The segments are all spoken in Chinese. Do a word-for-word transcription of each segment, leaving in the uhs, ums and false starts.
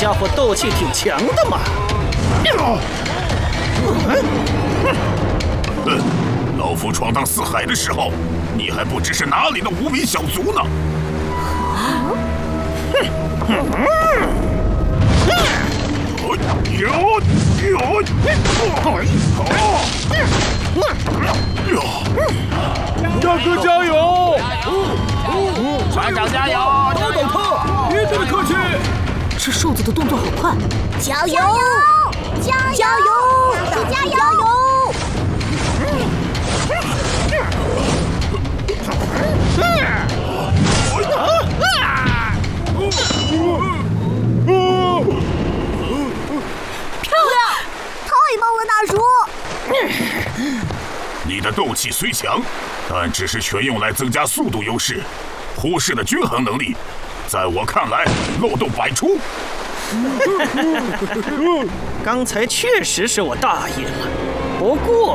家伙斗气挺强的嘛。 嗯，老夫闯荡四海的时候，你还不知是哪里的无名小卒呢。有有， 大哥加油！ 船长加油！ 等等他，别对他客气。 这瘦子的动作好快， 加油！加油！加油！加油！漂亮！太棒了，大叔！ 你的斗气虽强，但只是全用来增加速度优势，忽视了均衡能力。在我看来，漏洞百出。 刚才确实是我大意了，不过，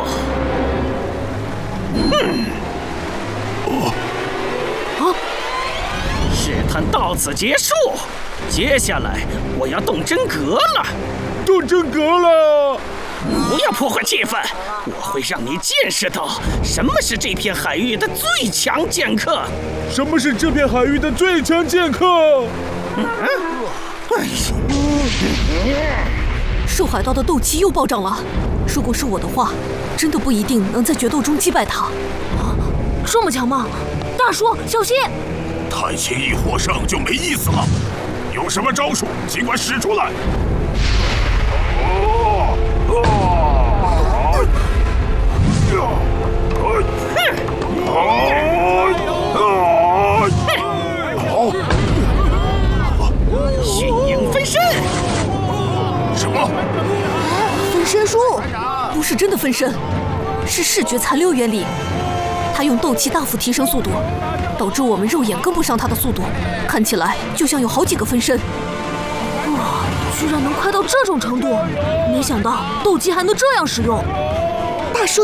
哼， 哦， 啊，试探到此结束。接下来我要动真格了， 动真格了！ 不要破坏气氛，我会让你见识到什么是这片海域的最强剑客。 什么是这片海域的最强剑客？ 嗯，哎呀， 兽海盗的斗气又暴涨了。如果是我的话，真的不一定能在决斗中击败他。啊，这么强吗？大叔，小心！ 太轻易获胜就没意思了。有什么招数，尽管使出来。 迅影分身？ 什么？ 分身术？不是真的分身，是视觉残留原理。他用斗气大幅提升速度，导致我们肉眼跟不上他的速度，看起来就像有好几个分身。哇，居然能快到这种程度！没想到斗技还能这样使用。